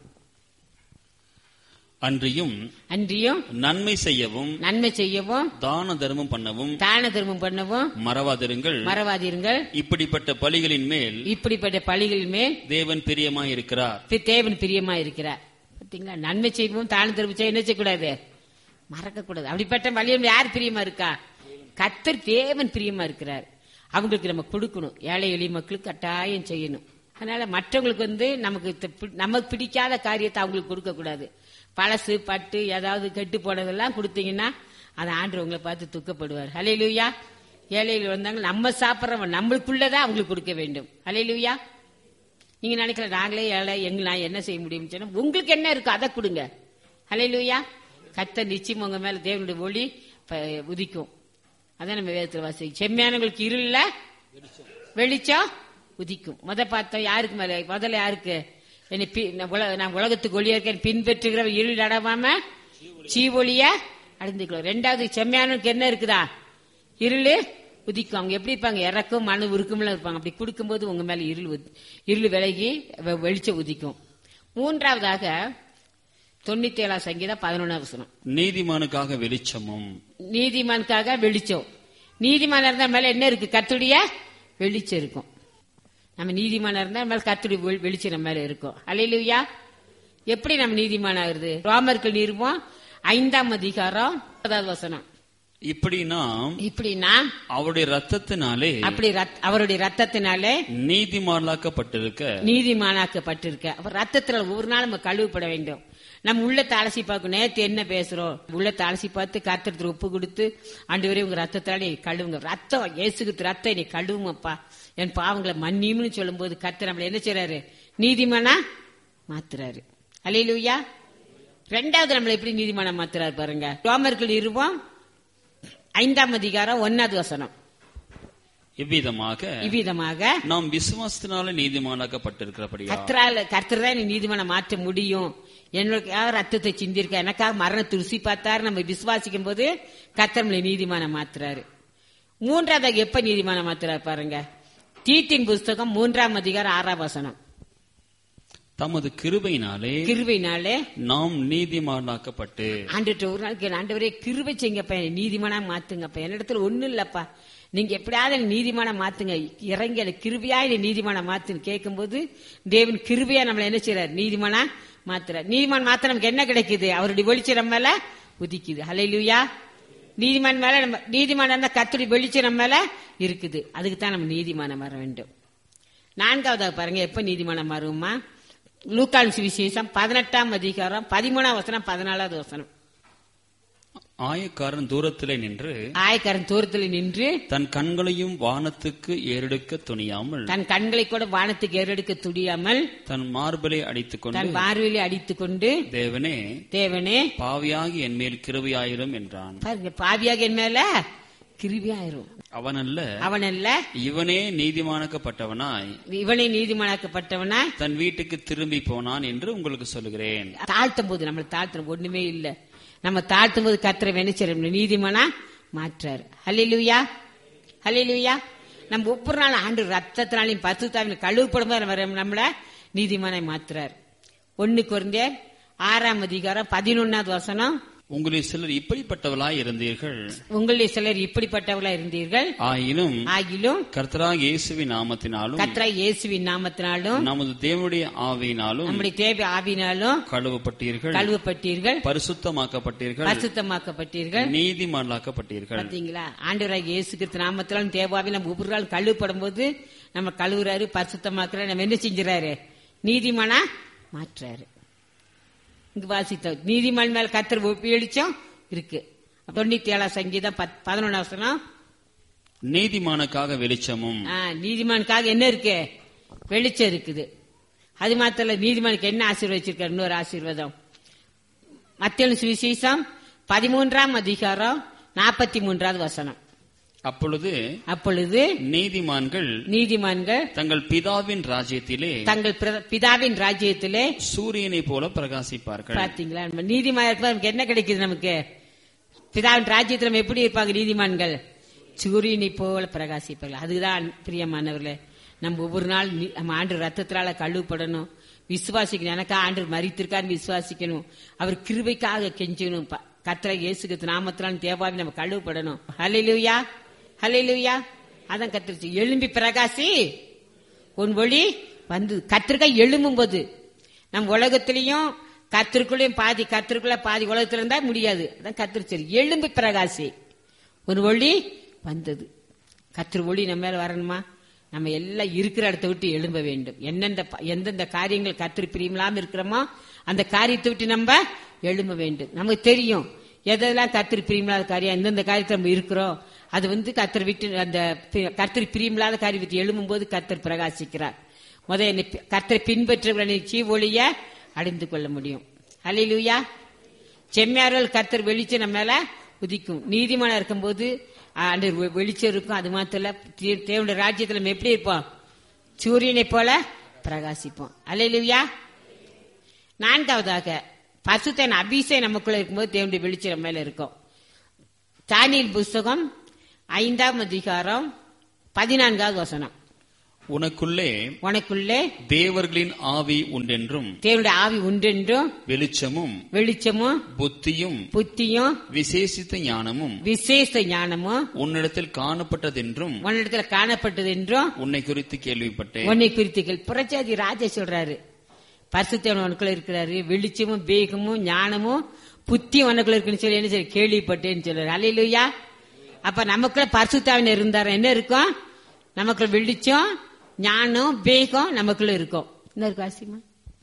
அன்றியும் அன்றியும் நன்மை செய்யவும் நன்மை செய்யவும் தான தர்மம் பண்ணவும் தான தர்மம் பண்ணவும் மறவாதிருங்கள் மறவாதீர்கள் இப்படிப்பட்ட பலிகளின் மேல் இப்படிப்பட்ட பலிகளின் மேல் தேவன் பிரியமாய் இருக்கிறார். தேவன் பிரியமா இருக்கிறார். பாத்தீங்களா, நன்மை செய்வோம் தான தர்மம் செய்ய என்ன செய்யக்கூடாது? மறக்க கூடாது. அப்படிப்பட்ட பலியில் யார் பிரியமா இருக்கா? கர்த்தர் தேவன் பிரியமா இருக்கிறார். அவங்களுக்கு நம்ம கொடுக்கணும். ஏழை எளிய மக்களுக்கு கட்டாயம் செய்யணும். அதனால மற்றவங்களுக்கு வந்து நமக்கு நமக்கு பிடிக்காத காரியத்தை அவங்களுக்கு கொடுக்க கூடாது. பழசு பட்டு ஏதாவது கெட்டு போனதெல்லாம் கொடுத்தீங்கன்னா அதை ஆண்டு உங்களை பார்த்து துக்கப்படுவார். ஹல்லேலூயா. ஏழைகள் வந்தாங்க நம்ம சாப்பிட்றவன் நம்மளுக்குள்ளதான் அவங்களுக்கு கொடுக்க வேண்டும். ஹல்லேலூயா. நீங்க நினைக்கல நாங்களே ஏழை எங்க நான் என்ன செய்ய முடியும் சொன்னா உங்களுக்கு என்ன இருக்கோ அதை கொடுங்க. ஹல்லேலூயா. கர்த்தர் நிச்சயம் உங்க மேல தேவனுடைய ஒளி உதிக்கும். அதான் நம்ம வேதத்தில் வாசி. செம்மையானவங்களுக்கு இருள வெளிச்சம் உதிக்கும். முத பார்த்தோம் யாருக்கு மேல? முதல்ல யாருக்கு? நான் உலகத்துக்கு ஒளியா இருக்கேன் பின்பற்றுகிற இருள் அடவாம சீவொளிய அடைந்துக்கலாம். ரெண்டாவது செம்மையானவனுக்கு என்ன இருக்குதா? இருளு உதிக்கும். அவங்க எப்படி இருப்பாங்க? இறக்கும் மனு உருக்கும்லாம் இருப்பாங்க. அப்படி கொடுக்கும்போது உங்க மேல இருள் இருள் விலகி வெளிச்சம் உதிக்கும். மூன்றாவதாக தொண்ணூத்தி ஏழாம் சங்கீதம் பதினொன்னாம் வசனம். நீதிமானுக்காக வெளிச்சமும் நீதிமானுக்காக வெளிச்சம். நீதிமான இருந்தா மேல என்ன இருக்கு? கர்த்தருடைய வெளிச்சம் இருக்கும். நம்ம நீதிமான இருந்தா மேல கர்த்தருடைய வெளிச்சம் நம்ம மேல இருக்கும். அல்லேலூயா. எப்படி நம்ம நீதிமான ஆகுது? ரோமர்கள் நிருபம் ஐந்தாம் அதிகாரம் பத்தாவது வசனம். இப்படி நாம் இப்படின்னா அவருடைய ரத்தத்தினாலே அப்படி அவருடைய ரத்தத்தினாலே நீதிமானாக்கப்பட்டிருக்க நீதிமானாக்கப்பட்டிருக்க அவர் ரத்தத்தினால ஒவ்வொரு நாள் நம்ம கழுவப்பட வேண்டும். நம்ம உள்ளத்தை அலசி பார்க்கணும். நேற்று என்ன பேசுறோம்? உள்ளத்தை அலசி பார்த்து கர்த்தருக்கு ஒப்பு கொடுத்து ஆண்டவரே உங்க ரத்தத்தாலே கழுவுங்க. ரத்தம் இயேசுக்கு ரத்தம் நீ கழுவுங்கப்பா, என் பாவங்களை மன்னியும்னு சொல்லும் போது கர்த்தர் நம்மள என்ன செய்யறாரு? நீதிமானா மாத்துறாரு. அல்லேலூயா. ரெண்டாவது நம்மள எப்படி நீதிமானா மாத்துறாரு பாருங்க. ரோமர்கள் இருபோம் ஐந்தாம் அதிகாரம் ஒன்னாவது வசனம். இவ்விதமாக இவ்விதமாக நாம் விசுவாசத்தினால நீதிமானாக்கப்பட்டிருக்கிறபடியா கர்த்தரால கர்த்தர் தான் நீதிமான மாற்ற முடியும். என்னோட ரத்தத்தை சிந்திருக்க எனக்காக மரணத்தை ருசி பார்த்தாரு. நம்ம விசுவாசிக்கும் போது கர்த்தர் நம்மளை நீதிமான மாத்துறாரு. மூன்றாவது எப்ப நீதிமான மாத்துறாரு பாருங்க. தீத்தின் புஸ்தகம் மூன்றாம் அதிகாரம் ஆறாம் வசனம். தமது கிருபையினாலே கிருபையினாலே நாம் நீதிமானாக்கப்பட்டு ஆண்டுட்டு ஒரு நாளைக்கு ஆண்டவரே கிருபை செய்யுங்கப்பா, நீதிமானா மாத்துங்கப்பா, என்னிடத்துல ஒண்ணு இல்லப்பா, நீங்க எப்படியாவது நீதிமான மாத்துங்க, இறங்கி அதை கிருபையா இதை நீதிமான மாத்துன்னு கேட்கும் போது தேவன் கிருபையா நம்மள என்ன செய்யறாரு? நீதிமானா மாத்துறாரு. நீதிமான் மாத்த நமக்கு என்ன கிடைக்குது? அவருடைய வெளிச்சம் நம்ம மேல உதிக்குது. ஹல்லேலூயா. நீதிமான் மேல நம்ம நீதிமான இருந்தா கர்த்தருடைய வெளிச்சம் நம்ம மேல இருக்குது. அதுக்கு தான் நம்ம நீதிமானம் வர வேண்டும். நான்காவதாக பாருங்க எப்ப நீதிமானம் மாறுமா? லூக்கான் சுவிசேஷம் பதினெட்டாம் அதிகாரம் பதிமூணாம் வசனம் பதினாலாவது வசனம். ஆயக்காரன் தூரத்திலே நின்று ஆயக்காரன் தூரத்திலே நின்று தன் கண்களையும் வானத்துக்கு ஏறெடுக்க துணியாமல் தன் கண்களை கூட வானத்துக்கு ஏறெடுக்க துணியாமல் தன் மார்பலை அடித்துக் கொண்டு தன் மார்பிலை அடித்துக் கொண்டு தேவனே தேவனே பாவியாகி என் மேல் கிருபையாயிரும் என்றான். பாருங்க, பாவியாகி என் மேல கிருபையாயிரும். அவனல்ல அவனல்ல இவனே நீதிமானாக்கப்பட்டவனாய் இவனே நீதிமானாக்கப்பட்டவனாய் தன் வீட்டுக்கு திரும்பி போனான் என்று உங்களுக்கு சொல்லுகிறேன். தாழ்த்தும் போது நம்மள தாழ்த்தும் ஒண்ணுமே இல்ல. நம்ம தாழ்த்தும் போது கர்த்தரை வெனிச்சரும் நீதிமானா மாற்றாரு. ஹல்லேலூயா. ஹல்லேலூயா. நம்ம ஒவ்வொரு நாள் ஆண்டு ரத்தத்தினாலையும் பரிசுத்தாவின் கழுவப்படும் போது நம்மள நீதிமானை மாத்துறாரு. ஒன்னு கொரிந்தியர் ஆறாம் அதிகாரம் பதினொன்னாவது வசனம். உங்களில் சிலர் இப்படிப்பட்டவர்களாய் இருந்தீர்கள். உங்களில் சிலர் இப்படிப்பட்டவர்களாய் இருந்தீர்கள். ஆயினும் ஆகிலும் கர்த்தராகிய இயேசுவின் நாமத்தினாலும் கர்த்தராகிய இயேசுவின் நாமத்தினாலும் நமது தேவனுடைய ஆவியினாலும் நம்முடைய தேவ ஆவியினாலும் கழுவப்பட்டீர்கள், கழுவப்பட்டீர்கள், பரிசுத்தமாக்கப்பட்டீர்கள், பரிசுத்தமாக்கப்பட்டீர்கள், நீதிமான்களாக்கப்பட்டீர்கள். பாத்தீங்களா? ஆண்டவராகிய இயேசு கிறிஸ்து நாமத்தினாலும் தேவாவில நம்ம ஒவ்வொரு நாள் கழுவப்படும் போது நம்ம கழுவுறாரு, பரிசுத்தமாக்குறாரு, நம்ம என்ன செஞ்சுறாரு? நீதிமானா மாற்றாரு. இங்க வாசித்தோம், நீதிமான் மேல கர்த்தர் வெளிச்சம் இருக்கு. தொண்ணூத்தி ஏழாம் சங்கீதம் பதினொன்னாம் வசனம், நீதிமானுக்காக வெளிச்சமும். நீதிமானுக்காக என்ன இருக்கு? வெளிச்சம் இருக்குது. அது மாத்திர நீதிமானுக்கு என்ன ஆசீர்வதிச்சிருக்காரு? இன்னொரு ஆசீர்வாதம் மத்தேயு சுவிசேஷம் பதிமூன்றாம் அதிகாரம் நாற்பத்தி மூன்றாவது வசனம். அப்பொழுது அப்பொழுது நீதிமான்கள் நீதிமான்கள் தங்கள் பிதாவின் ராஜ்யத்திலே தங்கள் பிதாவின் ராஜ்யத்திலே சூரியனை போல பிரகாசிப்பார்கள். பாத்தீங்களா? நீதிமான் நமக்கு என்ன கிடைக்குது? நமக்கு பிதாவின் ராஜ்யத்தில் நம்ம எப்படி இருப்பாங்க? நீதிமான்கள் சூரியனை போல பிரகாசிப்பார்கள். அதுதான் பிரியமானவர்களே, நம்ம ஒவ்வொரு நாள் நம்ம ஆண்டு ரத்தத்தினால கழுவப்படணும், விசுவாசிக்கணும். எனக்கா ஆண்டு மரித்திருக்கான்னு விசுவாசிக்கணும், அவர் கிருபைக்காக கெஞ்சணும். கர்த்தராகிய இயேசு கிறிஸ்து நாமத்தினால தேவாவி நம்ம கழுவப்படணும். ஹல்லேலூயா, ஹல்லேலூயா. அதான் கர்த்தர் எழும்பி பிரகாசி உன் ஒளி வந்து. கர்த்தருக்காக எழும்பும் போது நம் உலகத்திலையும் கர்த்தருக்குள்ளேயும் பாதி, கர்த்தருக்குள்ள பாதி உலகத்துல இருந்தா முடியாது. அதான் கர்த்தர் சரி எழும்பி பிரகாசி உன் ஒளி வந்தது. கர்த்தர் ஒளி நம்ம மேல வரணுமா? நம்ம எல்லாம் இருக்கிற இடத்த விட்டு எழும்ப வேண்டும். என்னென்ன எந்தெந்த காரியங்கள் கர்த்தர் பிரியமில்லாம இருக்கிறோமோ அந்த காரியத்தை விட்டு நம்ம எழும்ப வேண்டும். நமக்கு தெரியும் எதெல்லாம் கர்த்தர் பிரியமில்லாத காரியம், எந்தெந்த காரியத்தை நம்ம இருக்கிறோம், அது வந்து கர்த்தர் விட்டு அந்த கர்த்தர் பிரியமில்லாத காரியத்தை எழும்பும் போது கர்த்தர் பிரகாசிக்கிறார். முதல் கர்த்தரை பின்பற்றுகிற சீவொளிய அடைந்து கொள்ள முடியும். ஹல்லேலூயா. செம்மையார்கள் கர்த்தர் வெளிச்சம் நம்ம மேல உதிக்கும். நீதிமானா இருக்கும் போது வெளிச்சம் இருக்கும். அது மாத்திர தேவனுடைய ராஜ்யத்தில் நம்ம எப்படி இருப்போம்? சூரியனை போல பிரகாசிப்போம். ஹல்லேலூயா. நான்காவதாக பரிசுத்த அபிஷேகம் நமக்குள்ள இருக்கும்போது தேவனுடைய வெளிச்சம் நம்ம மேல இருக்கும். தானியேல் புஸ்தகம் ஐந்தாம் அதிகாரம் பதினான்காவது வசனம். உனக்குள்ளே உனக்குள்ளே தேவர்களின் ஆவி உண்டென்றும் தேவனுடைய ஆவி உண்டென்றும் வெளிச்சமும் வெளிச்சமும் புத்தியும் புத்தியும் விசேஷித்த ஞானமும் விசேஷ ஞானமும் உன்னிடத்தில் காணப்பட்டதென்றும் உன்னிடத்தில் காணப்பட்டதென்றும் உன்னை குறித்து கேள்விப்பட்டேன். உன்னை குறித்து புரட்சாதி ராஜா சொல்றாரு, பரிசுத்தவன் உனக்குள்ள இருக்கிறாரு, வெளிச்சமும் வேகமும் ஞானமும் புத்தி உனக்குள்ள இருக்குன்னு சொல்லி என்ன சொல்லி கேள்விப்பட்டேன்னு சொல்றாரு. அல்லேலூயா. அப்ப நமக்குள்ள பரிசுத்தாவின் இருந்தாரு என்ன இருக்கும்? நமக்குள்ள வெளிச்சம் ஞானம் வேகம் நமக்குள்ள இருக்கும். இன்னொரு காசியமா,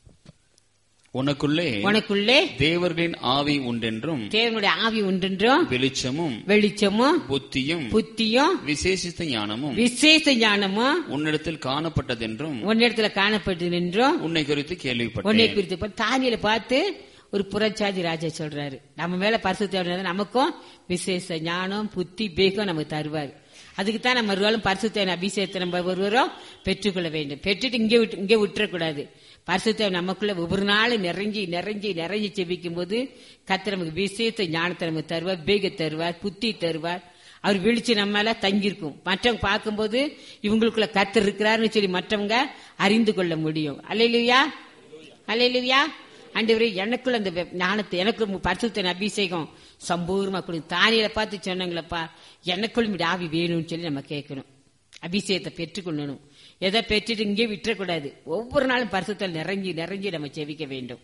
உனக்குள்ளே உனக்குள்ளே தேவர்களின் ஆவி உண்டென்றும் தேவனுடைய ஆவி உண்டென்றும் வெளிச்சமும் வெளிச்சமும் புத்தியும் புத்தியும் விசேஷித்த ஞானமும் விசேஷ ஞானமும் உன்னிடத்தில் காணப்பட்டதென்றும் உன்னிடத்துல காணப்பட்டது என்றும் உன்னை குறித்து கேள்விப்பட்டேன். உன்னை குறித்து தானியேலை பார்த்து ஒரு புறச்சாதி ராஜா சொல்றாரு, நம்ம மேல பரிசுத்த நமக்கும் விசேஷ ஞானம் புத்தி வேகம் நமக்கு தருவார். அதுக்கு தான் நம்ம ஒருவாலும் பரிசுத்த அபிஷேகத்தை நம்ம ஒருவரும் பெற்றுக்கொள்ள வேண்டும். பெற்றுட்டு இங்கே விட்டு இங்கே விட்டுறக்கூடாது. பரிசுத்த நமக்குள்ள ஒவ்வொரு நாளும் நிறைஞ்சி நிறைஞ்சி நிறைஞ்சி செபிக்கும் போது கர்த்தர் நமக்கு விசேஷ ஞானத்தை நமக்கு தருவார், வேக தருவார், புத்தி தருவார். அவர் விழிச்சு நம்மளால தங்கியிருக்கும். மற்றவங்க பார்க்கும்போது இவங்களுக்குள்ள கர்த்தர் இருக்கிறாருன்னு சொல்லி மற்றவங்க அறிந்து கொள்ள முடியும். அல்லேலூயா, அல்லேலூயா. ஆண்டவரே எனக்குள்ள அந்த ஞானத்தை எனக்கு பரிசுத்த அபிஷேகம் சம்பூர்ணமா கொடு. தானியேலை பார்த்து சொன்னாங்களப்பா, எனக்குள்ளும் இப்படி ஆவி வேணும்னு சொல்லி நம்ம கேட்கணும். அபிஷேகத்தை பெற்றுக்கொள்ளணும். எதை பெற்றுட்டு இங்கே விட்டுறக்கூடாது. ஒவ்வொரு நாளும் பரிசுத்தல் நிறைஞ்சி நிறைஞ்சி நம்ம செவிக்க வேண்டும்.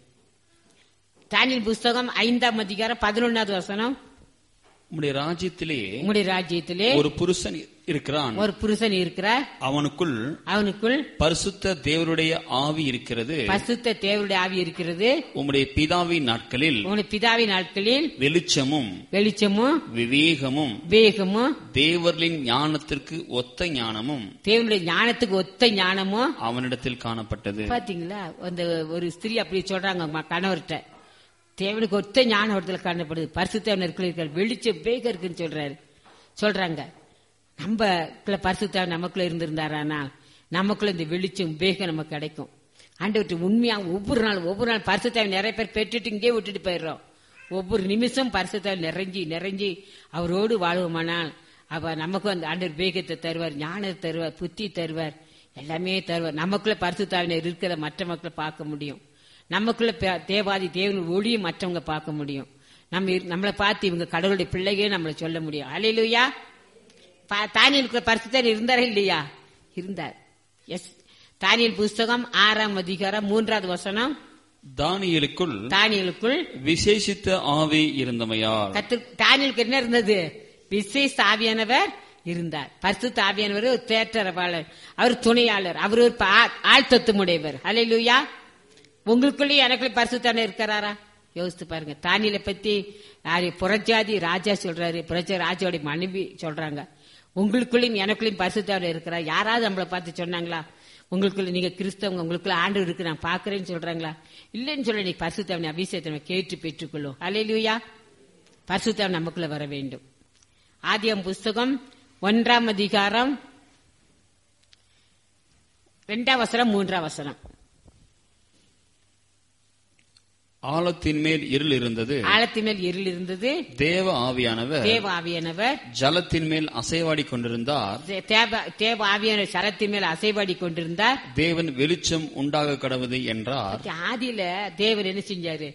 தானியேல் புஸ்தகம் ஐந்தாம் அதிகாரம் பதினொன்னாவது வசனம். உம்முடைய ராஜ்யத்திலே உம்முடைய ராஜ்யத்திலே ஒரு புருஷன் இருக்கிறான், ஒரு புருஷன் இருக்கிறார், அவனுக்குள் அவனுக்குள் பரிசுத்த தேவனுடைய ஆவி இருக்கிறது, பரிசுத்த தேவனுடைய ஆவி இருக்கிறது. உம்முடைய பிதாவின் நாட்களில் உம்முடைய பிதாவின் நாட்களில் வெளிச்சமும் வெளிச்சமும் விவேகமும் வேகமும் தேவர்களின் ஞானத்திற்கு ஒத்த ஞானமும் தேவனுடைய ஞானத்துக்கு ஒத்த ஞானமும் அவனிடத்தில் காணப்பட்டது. பாத்தீங்களா? அந்த ஒரு ஸ்திரீ அப்படி சொல்றாங்க கணவர்கிட்ட, தேவனுக்கு ஒத்த ஞானம் இடத்துல காணப்படுது, பரிசுத்தவன் இருக்கிற வெளிச்சம் வேகம் இருக்குன்னு சொல்றாரு சொல்றாங்க. நம்ம பரிசுத்தவன் நமக்குள்ள இருந்திருந்தாரானா நமக்குள்ள இந்த வெளிச்சம் வேகம் நமக்கு கிடைக்கும். ஆண்டவர்கிட்ட உண்மையா ஒவ்வொரு நாள் ஒவ்வொரு நாள் பரிசுத்தவன் நிறைய பேர் பெற்றுட்டு இங்கே விட்டுட்டு போயிடுறோம். ஒவ்வொரு நிமிஷம் பரிசுத்தவன் நிறைஞ்சி நிறைஞ்சி அவரோடு வாழ்வோமானால் அவ நமக்கும் அந்த ஆண்டவர் வேகத்தை தருவார், ஞானத்தை தருவார், புத்தி தருவார், எல்லாமே தருவார். நமக்குள்ள பரிசுத்தவன் இருக்கிற மற்ற மக்களை பார்க்க முடியும். நமக்குள்ள தேவாதி தேவன் ஒளியை மற்றவங்க பார்க்க முடியும். நம்ம நம்மளை பார்த்து இவங்க கடவுளுடைய பிள்ளையே நம்மளை சொல்ல முடியும். அல்லேலூயா. தானியேல் பரிசுத்தர் இருந்தாரா இல்லையா? இருந்தார். எஸ். தானியேல் புஸ்தகம் ஆறாம் அதிகாரம் மூன்றாவது வசனம். தானியேலுக்குள் தானியேலுக்குள் விசேஷித்த ஆவி இருந்தமையால். தானியேலுக்கு என்ன இருந்தது? விசேஷ ஆவியானவர் இருந்தார். பரிசுத்த ஆவியானவர் ஒரு தேற்றரவாளர், அவர் துணையாளர், அவர் ஒரு ஆழ்த்தத்துமுடையவர். அல்லேலூயா. உங்களுக்குள்ளேயும் எனக்குள்ளே பரிசுத்தான இருக்கிறாரா? யோசித்து பாருங்க. தானியேலை பத்தி புறஜாதி ராஜா சொல்றாரு, புறஜாதி ராஜாவுடைய மனைவி சொல்றாங்க. உங்களுக்குள்ளேயும் எனக்குள்ளேயும் பரிசுத்தான இருக்கிறார். யாராவது நம்மளை பார்த்து சொன்னாங்களா? உங்களுக்குள்ள நீங்க கிறிஸ்தவங்க, உங்களுக்குள்ள ஆண்டவர் இருக்கு நான் பாக்குறேன்னு சொல்றாங்களா? இல்லைன்னு சொல்ல நீ பரிசுத்தவனை அபிஷேகத்தை கேட்டு பெற்றுக்கொள்ளும். அல்லேலூயா. பரிசுத்தவன் நமக்குள்ள வர வேண்டும். ஆதியாகமம் புஸ்தகம் ஒன்றாம் அதிகாரம் இரண்டாம் வசனம் மூன்றாம் வசனம். ஆழத்தின் மேல் இருள் இருந்தது. ஆழத்தின் மேல் இருள் இருந்தது. தேவ ஆவியானவர் தேவ ஆவியானவர் ஜலத்தின் மேல் அசைவாடி கொண்டிருந்தார். தேவ ஆவியானவர் ஜலத்தின் மேல் அசைவாடி கொண்டிருந்தார். தேவன் வெளிச்சம் உண்டாக கடவுது என்றார். ஆதியில தேவன் என்ன செஞ்சாரு?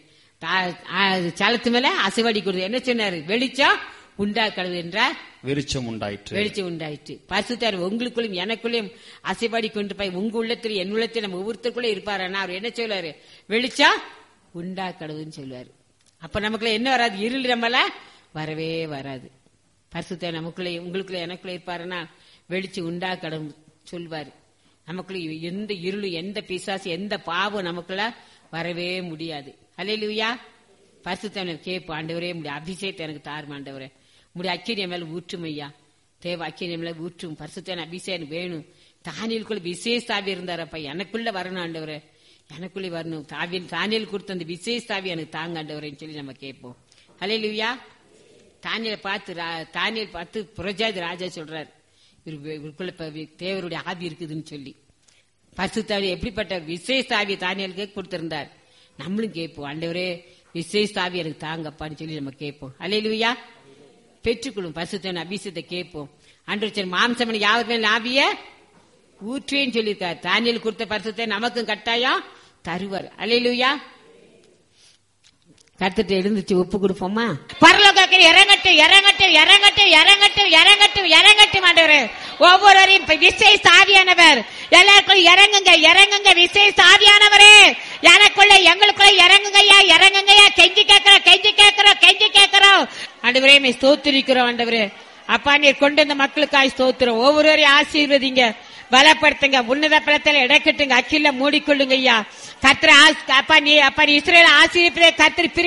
ஜலத்து மேல அசைவாடி கொண்டு என்ன சொன்னாரு? வெளிச்சம் உண்டாக கடவுது என்றார். வெளிச்சம் உண்டாயிற்று. வெளிச்சம் உண்டாயிற்று. பரிசுத்தார் உங்களுக்குள்ளும் எனக்குள்ளையும் அசைவாடி கொண்டு போய் உங்க உள்ளத்தில் என் உள்ளத்தில் நம்ம ஒவ்வொருத்தருக்குள்ள இருப்பாரு. அவர் என்ன சொல்லுவாரு? வெளிச்சம் உண்டா கடவுன்னு சொல்லுவாரு. அப்ப நமக்குள்ள என்ன வராது? இருள் நம்மள வரவே வராது. பரிசுத்த நமக்குள்ள உங்களுக்குள்ள எனக்குள்ள இருப்பாருன்னா வெளிச்சு உண்டா கடவுள் சொல்வாரு. நமக்குள்ள எந்த இருளும் எந்த பிசாசு எந்த பாவம் நமக்குள்ள வரவே முடியாது. அல்லேலூயா. பரிசுத்த கேட்பு ஆண்டவரே முடிய அபிஷேகத்தை எனக்கு தாரும் ஆண்டவரே, முடிய அக்கினிய மேல ஊற்றும் ஐயா, தேவ அக்கினிய மேல ஊற்றும். பரிசுத்த அபிஷேகம் வேணும். தானியேலுக்குள்ள விசேஷ தாவி இருந்தாரப்ப, எனக்குள்ள வரணும் ஆண்டவரே, எனக்குள்ளே வரணும். தாவியன் தானியேல் கொடுத்த அந்த விசேஷ தாவி எனக்கு தாங்க ஆண்டவரேன்னு சொல்லி நம்ம கேட்போம். அல்லேலூயா. தானியேலை பார்த்து தானியேல் பார்த்து புறஜாதி ராஜா சொல்றாரு, இவருக்குள்ள தேவருடைய ஆவி இருக்குதுன்னு சொல்லி. பரிசுத்த எப்படிப்பட்ட விசேஷ தாவி தானியேலுக்கு கொடுத்திருந்தார். நம்மளும் கேட்போம், ஆண்டவரே விசேஷ தாவி எனக்கு தாங்கப்பான்னு சொல்லி நம்ம கேட்போம். அல்லேலூயா. பெற்றுக்கொள்ளும் பரிசுத்த அபிஷேகத்தை கேட்போம். ஆண்டவர் மாம்சமனை யாவர் மேல் ஆவிய ஊற்றேன்னு சொல்லியிருக்காரு. தானியேல் கொடுத்த பரிசுத்த நமக்கும் கட்டாயம் தருவார். அல்லேலூயா. கர்த்தர்ட்ட எழுந்துச்சு ஒப்பு கொடுப்போமா? பரலோகத்தில் இறங்கட்டும் இறங்கட்டும் இறங்கட்டும் இறங்கட்டும் இறங்கட்டும் இறங்கட்டும் ஆண்டவரே. ஒவ்வொருவரையும் விசேஷ ஆவியானவர் எல்லாருக்கும் இறங்குங்க இறங்குங்க. விசேஷ ஆவியானவரே எனக்குள்ள எங்களுக்குள்ள இறங்குங்கய்யா இறங்குங்கய்யா. கெஞ்சி கேட்கிறோம் கெஞ்சி கேட்கிறோம் கெஞ்சி கேட்கிறோம் ஆண்டவரே. மே ஸ்தோத்திரிக்கிறோம் ஆண்டவரே. அப்பா நீர் கொண்டு வந்த மக்களுக்காய் ஸ்தோத்திரம். ஒவ்வொருவரையும் ஆசீர்வதிங்க, பலப்படுத்துங்க, உன்னத பலத்தில் இடக்கட்டுங்க, அக்கில மூடிக்கொள்ளுங்க ஐயா. கர்த்தர் அப்பா நீ அப்பா இஸ்ரவேல் ஆசீர்வதிப்பதை கர்த்தர்